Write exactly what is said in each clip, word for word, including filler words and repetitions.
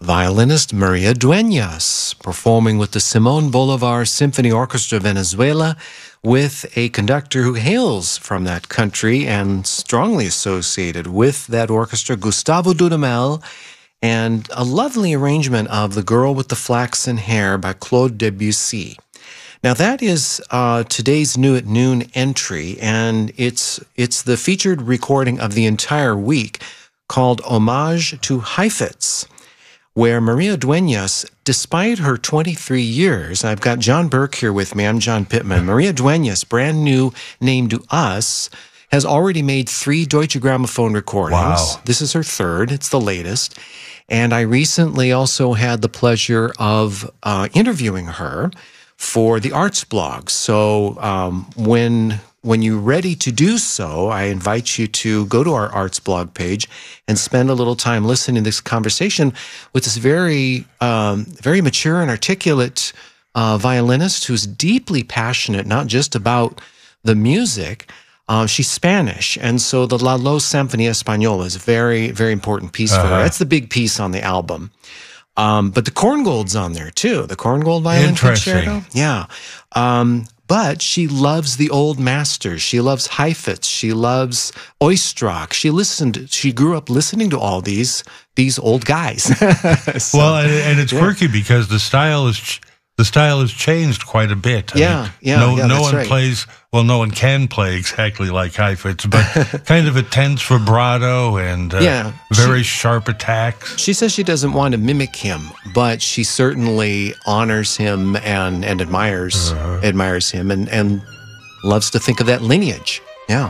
violinist Maria Dueñas, performing with the Simón Bolívar Symphony Orchestra Venezuela, with a conductor who hails from that country and strongly associated with that orchestra, Gustavo Dudamel, and a lovely arrangement of The Girl with the Flaxen Hair by Claude Debussy. Now that is uh, today's New at Noon entry, and it's it's the featured recording of the entire week called Homage to Heifetz, where Maria Dueñas, despite her twenty-three years, I've got John Burke here with me, I'm John Pittman. Maria Dueñas, brand new name to us, has already made three Deutsche Grammophon recordings. Wow. This is her third, it's the latest. And I recently also had the pleasure of uh, interviewing her for the Arts Blog. So um, when when you're ready to do so, I invite you to go to our Arts Blog page and spend a little time listening to this conversation with this very, um, very mature and articulate uh, violinist who's deeply passionate, not just about the music. Uh, she's Spanish, and so the La Lo Sinfonía Española is a very, very important piece uh-huh. for her. That's the big piece on the album. Um, but the Korngold's on there, too. The Korngold Violin Concerto. Yeah. Um, but she loves the old masters. She loves Heifetz. She loves Oistrakh. She listened, she grew up listening to all these, these old guys. So, well, and, and it's yeah. quirky because the style is... The style has changed quite a bit. I yeah, mean, yeah, no, yeah, no that's one right. plays, well, no one can play exactly like Heifetz, but kind of a tense vibrato and uh, yeah, very she, sharp attacks. She says she doesn't want to mimic him, but she certainly honors him and, and admires uh-huh. admires him and, and loves to think of that lineage. Yeah.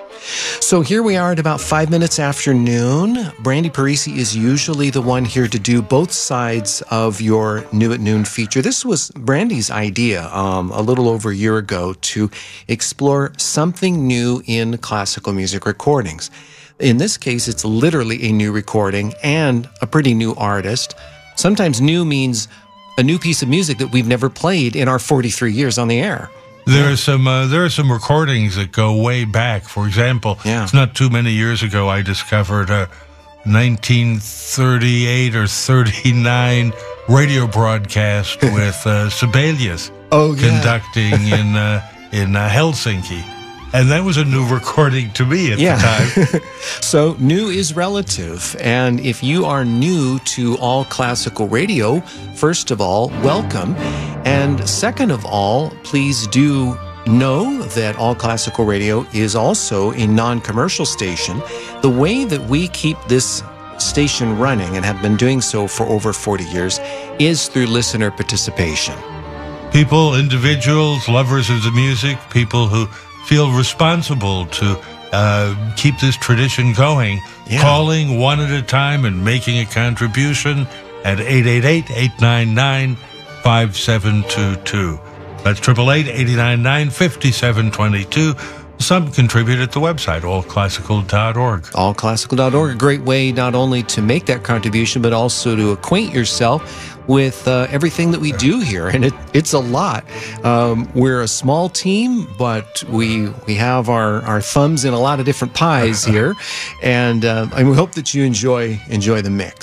So here we are at about five minutes after noon. Brandy Parisi is usually the one here to do both sides of your New at Noon feature. This was Brandy's idea um, a little over a year ago to explore something new in classical music recordings. In this case, it's literally a new recording and a pretty new artist. Sometimes new means a new piece of music that we've never played in our forty-three years on the air. There are some uh, there are some recordings that go way back. For example, yeah. it's not too many years ago I discovered a nineteen thirty-eight or thirty-nine radio broadcast with uh, Sibelius oh, yeah. conducting in uh, in uh, Helsinki. And that was a new recording to me at yeah. the time. So new is relative. And if you are new to all classical radio, first of all, welcome. And second of all, please do know that All Classical Radio is also a non-commercial station. The way that we keep this station running and have been doing so for over forty years is through listener participation. People, individuals, lovers of the music, people who feel responsible to uh, keep this tradition going, yeah. calling one at a time and making a contribution at eight eight eight, eight nine nine, five seven two two. That's eight eight eight, eight nine nine, five seven two two. Some contribute at the website, all classical dot org. all classical dot org, a great way not only to make that contribution, but also to acquaint yourself with uh, everything that we do here, and it, it's a lot. Um, we're a small team, but we we have our, our thumbs in a lot of different pies here, and uh, and we hope that you enjoy enjoy the mix.